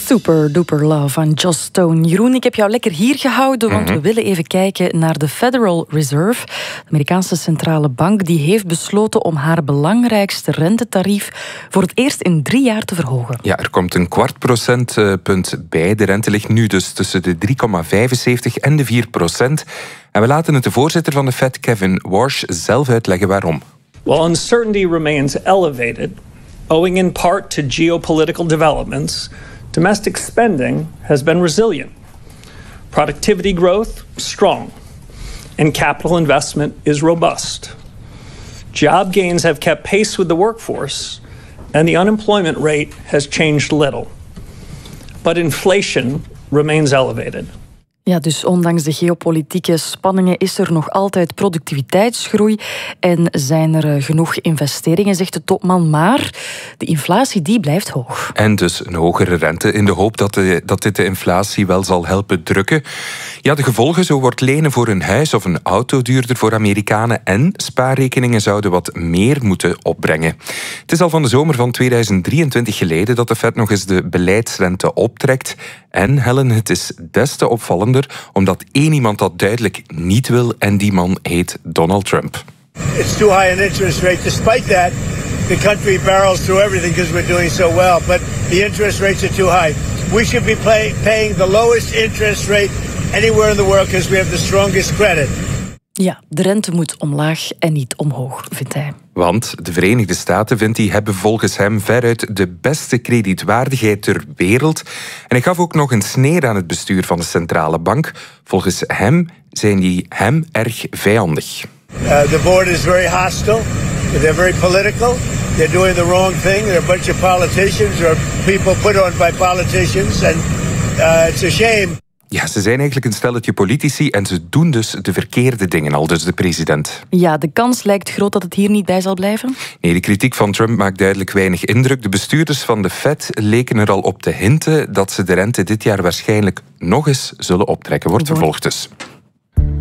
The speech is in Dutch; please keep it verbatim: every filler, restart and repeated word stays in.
Super Duper Love van Joss Stone. Jeroen, ik heb jou lekker hier gehouden, want mm-hmm. we willen even kijken naar de Federal Reserve. De Amerikaanse centrale bank die heeft besloten om haar belangrijkste rentetarief voor het eerst in drie jaar te verhogen. Ja, er komt een kwart procentpunt bij. De rente ligt nu dus tussen de drie komma vijfenzeventig en de vier procent. En we laten het de voorzitter van de Fed, Kevin Warsh, zelf uitleggen waarom. While uncertainty remains elevated, owing in part to geopolitical developments, domestic spending has been resilient. Productivity growth, strong. And capital investment is robust. Job gains have kept pace with the workforce, and the unemployment rate has changed little. But inflation remains elevated. Ja, dus ondanks de geopolitieke spanningen is er nog altijd productiviteitsgroei en zijn er genoeg investeringen, zegt de topman. Maar de inflatie die blijft hoog. En dus een hogere rente in de hoop dat, de, dat dit de inflatie wel zal helpen drukken. Ja, de gevolgen, zo wordt lenen voor een huis of een auto duurder voor Amerikanen en spaarrekeningen zouden wat meer moeten opbrengen. Het is al van de zomer van tweeduizend drieëntwintig geleden dat de Fed nog eens de beleidsrente optrekt. En Helen, het is des te opvallender omdat één iemand dat duidelijk niet wil en die man heet Donald Trump. It's too high an interest rate. Despite that, the country barrels through everything because we're doing so well. But the interest rates are too high. We should be pay, paying the lowest interest rate anywhere in the world because we have the strongest credit. Ja, de rente moet omlaag en niet omhoog, vindt hij. Want de Verenigde Staten, vindt hij, hebben volgens hem veruit de beste kredietwaardigheid ter wereld. En hij gaf ook nog een sneer aan het bestuur van de centrale bank. Volgens hem zijn die hem erg vijandig. Uh, the board is very hostile. They're very political. They're doing the wrong thing. They're a bunch of politicians or people put on by politicians. And uh, it's a shame. Ja, ze zijn eigenlijk een stelletje politici en ze doen dus de verkeerde dingen, al dus de president. Ja, de kans lijkt groot dat het hier niet bij zal blijven. Nee, de kritiek van Trump maakt duidelijk weinig indruk. De bestuurders van de Fed leken er al op te hinten dat ze de rente dit jaar waarschijnlijk nog eens zullen optrekken. Wordt vervolgd dus.